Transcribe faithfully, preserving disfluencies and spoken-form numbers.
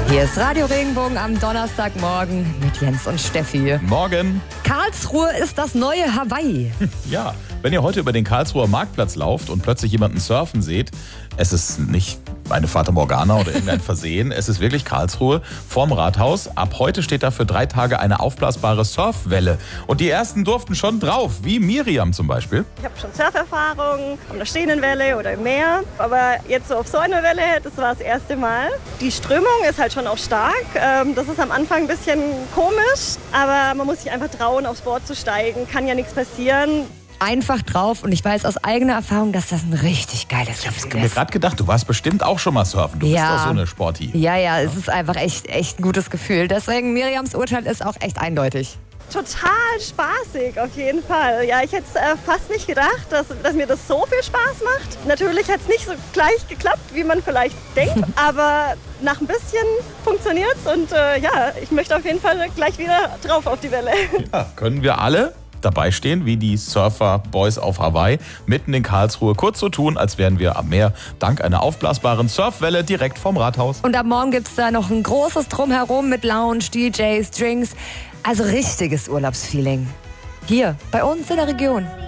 Hier ist Radio Regenbogen am Donnerstagmorgen mit Jens und Steffi. Morgen. Karlsruhe ist das neue Hawaii. Ja, wenn ihr heute über den Karlsruher Marktplatz lauft und plötzlich jemanden surfen seht, es ist nicht eine Fata Morgana oder irgendein Versehen, es ist wirklich Karlsruhe vorm Rathaus. Ab heute steht da für drei Tage eine aufblasbare Surfwelle. Und die ersten durften schon drauf, wie Miriam zum Beispiel. Ich habe schon Surferfahrung auf einer stehenden Welle oder im Meer, aber jetzt so auf so einer Welle, das war das erste Mal. Die Strömung ist halt schon auch stark. Das ist am Anfang ein bisschen komisch, aber man muss sich einfach trauen, aufs Board zu steigen. Kann ja nichts passieren. Einfach drauf und ich weiß aus eigener Erfahrung, dass das ein richtig geiles Ich habe Gefühl mir ist. gerade gedacht, du warst bestimmt auch schon mal surfen. Du Ja. bist doch so eine Sporty. Ja, ja, es ist einfach echt, echt ein gutes Gefühl. Deswegen, Miriams Urteil ist auch echt eindeutig. Total spaßig, auf jeden Fall. Ja, ich hätte es äh, fast nicht gedacht, dass, dass mir das so viel Spaß macht. Natürlich hat es nicht so gleich geklappt, wie man vielleicht denkt, aber nach ein bisschen funktioniert es und äh, ja, ich möchte auf jeden Fall gleich wieder drauf auf die Welle. Ja, können wir alle dabei stehen, wie die Surfer-Boys auf Hawaii, mitten in Karlsruhe, kurz so tun, als wären wir am Meer, dank einer aufblasbaren Surfwelle direkt vom Rathaus. Und ab morgen gibt es da noch ein großes Drumherum mit Lounge, D Js, Drinks. Also richtiges Urlaubsfeeling. Hier, bei uns in der Region.